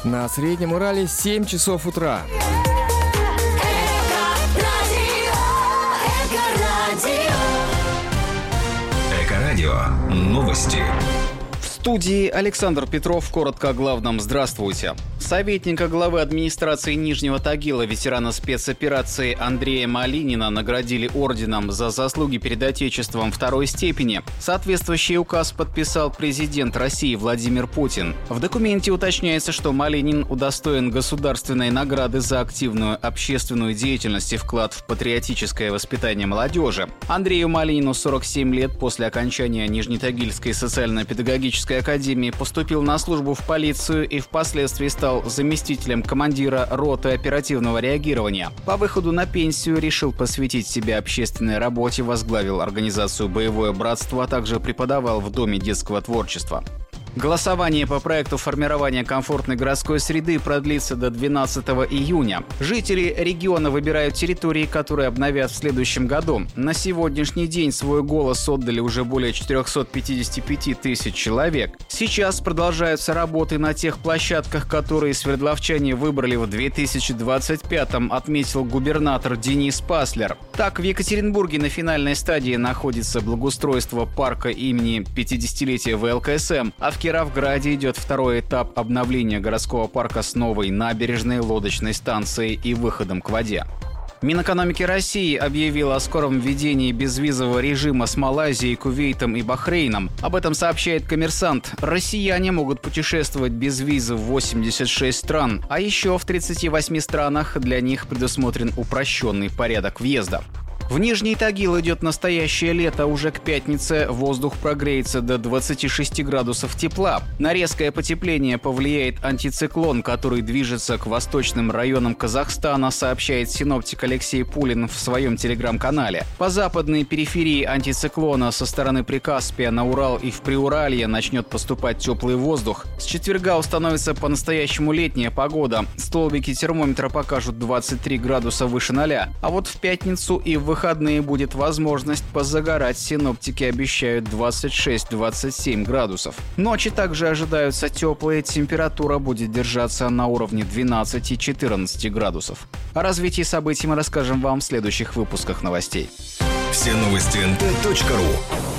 На Среднем Урале 7 часов утра. Эко-радио. Новости. В студии Александр Петров. Коротко о главном. Здравствуйте. Советника главы администрации Нижнего Тагила, ветерана спецоперации Андрея Малинина наградили орденом за заслуги перед Отечеством второй степени. Соответствующий указ подписал президент России Владимир Путин. В документе уточняется, что Малинин удостоен государственной награды за активную общественную деятельность и вклад в патриотическое воспитание молодежи. Андрею Малинину 47 лет. После окончания Нижнетагильской социально-педагогической академии поступил на службу в полицию и впоследствии стал заместителем командира роты оперативного реагирования. По выходу на пенсию решил посвятить себя общественной работе, возглавил организацию «Боевое братство», а также преподавал в Доме детского творчества. Голосование по проекту формирования комфортной городской среды продлится до 12 июня. Жители региона выбирают территории, которые обновят в следующем году. На сегодняшний день свой голос отдали уже более 455 тысяч человек. Сейчас продолжаются работы на тех площадках, которые свердловчане выбрали в 2025-м, отметил губернатор Денис Паслер. Так, в Екатеринбурге на финальной стадии находится благоустройство парка имени 50-летия ВЛКСМ, а в Кировграде идет второй этап обновления городского парка с новой набережной, лодочной станцией и выходом к воде. Минэкономики России объявил о скором введении безвизового режима с Малайзией, Кувейтом и Бахрейном. Об этом сообщает «Коммерсант». Россияне могут путешествовать без визы в 86 стран, а еще в 38 странах для них предусмотрен упрощенный порядок въезда. В Нижний Тагил идет настоящее лето. Уже к пятнице воздух прогреется до 26 градусов тепла. На резкое потепление повлияет антициклон, который движется к восточным районам Казахстана, сообщает синоптик Алексей Пулин в своем телеграм-канале. По западной периферии антициклона со стороны Прикаспия на Урал и в Приуралье начнет поступать теплый воздух. С четверга установится по-настоящему летняя погода. Столбики термометра покажут 23 градуса выше 0. А вот в пятницу и в выходные будет возможность позагорать. Синоптики обещают 26-27 градусов. Ночи также ожидаются теплые. Температура будет держаться на уровне 12-14 градусов. О развитии событий мы расскажем вам в следующих выпусках новостей. Все новости nt.ru.